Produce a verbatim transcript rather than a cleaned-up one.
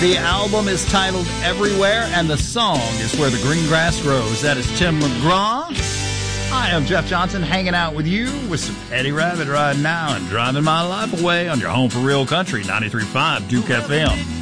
The album is titled Everywhere, and the song is Where the Green Grass Grows. That is Tim McGraw. Hi, I'm Jeff Johnson, hanging out with you with some Eddie Rabbit right now and driving my life away on your home for real country, ninety-three point five Duke F M.